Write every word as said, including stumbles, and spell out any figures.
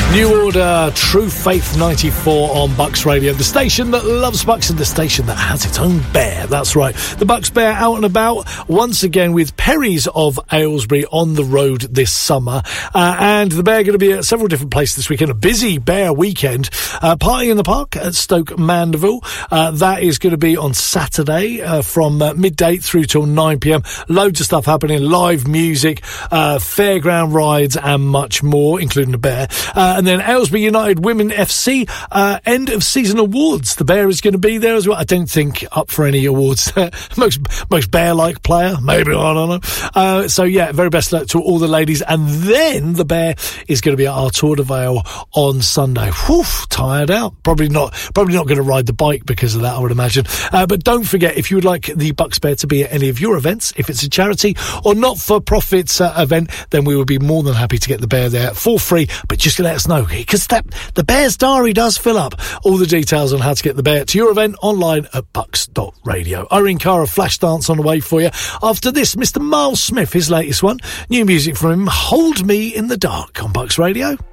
New Order, True Faith ninety-four on Bucks Radio, the station that loves Bucks and the station that has its own bear. That's right, the Bucks Bear out and about once again with Perry's of Aylesbury on the road this summer. Uh, and the Bear going to be at several different places this weekend. A busy Bear weekend. Uh, Party in the Park at Stoke Mandeville. Uh, that is going to be on Saturday uh, from uh, midday through till nine p.m. Loads of stuff happening, live music, uh, fairground rides and much more, including the Bear. Uh, and then Aylesbury United Women F C, uh, end of season awards. The Bear is going to be there as well. I don't think up for any awards. most most Bear-like player, maybe, I don't know. Uh, so yeah, very best luck to all the ladies. And then the Bear is going to be at our Tour de Vale on Sunday. Whew, tired out. Probably not. Probably not going to ride the bike because of that, I would imagine. Uh, but don't forget, if you would like the Bucks Bear to be at any of your events, if it's a charity or not-for-profit uh, event, then we would be more than happy to get the Bear there for free. But just let us know, because that the Bear's diary does fill up. All the details on how to get the Bear to your event online at bucks dot radio. Irene Cara, Flashdance on the way for you. After this, Mister Miles Smith, his latest one. New music from him, Hold Me in the Dark on Bucks Radio.